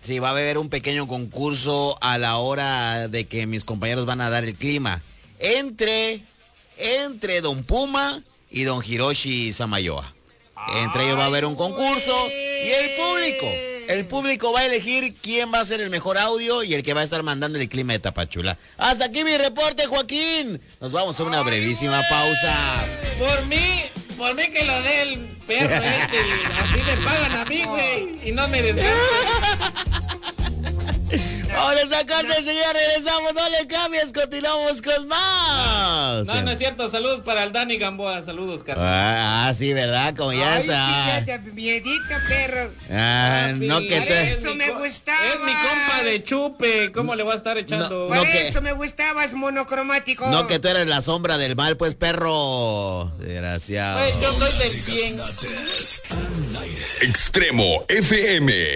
Sí, va a haber un pequeño concurso a la hora de que mis compañeros van a dar el clima. Entre Don Puma y Don Hiroshi Samayoa. Entre ellos va a haber un concurso y el público va a elegir quién va a ser el mejor audio y el que va a estar mandando el clima de Tapachula. Hasta aquí mi reporte, Joaquín. Nos vamos a una brevísima pausa. Por mí que lo dé el perro así me pagan a mí, güey, y no me desgastan. Ahora esa corte, señor, regresamos, no le cambies, continuamos con más. No es cierto, saludos para el Dani Gamboa, saludos, carnal. Sí, ¿verdad? Como ya está. Sí, ya te miedito, perro. No que te... Eso me gustaba. Es mi compa de chupe, ¿cómo le voy a estar echando? Por eso me gustabas, monocromático. No que tú eres la sombra del mal, pues, perro. Desgraciado. Pues yo soy del bien. Extremo FM.